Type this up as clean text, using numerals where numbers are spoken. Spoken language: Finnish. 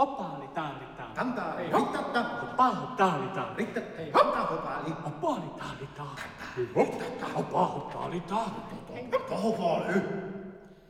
Oppaalitaalita. Kantaa ei hittata. Oppaalitaalita. Rittat ei hottaa hopaali. Oppaalitaalita. Hittata. Oppaalitaalita. Hopaali.